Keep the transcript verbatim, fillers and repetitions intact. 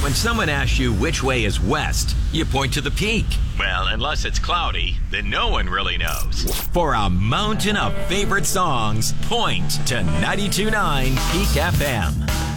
When someone asks you which way is west, you point to the peak. Well, unless it's cloudy, then no one really knows. For a mountain of favorite songs, point to ninety-two point nine Peak F M.